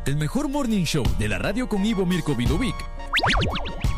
El mejor morning show de la radio con Ivo Mirko Vidovic.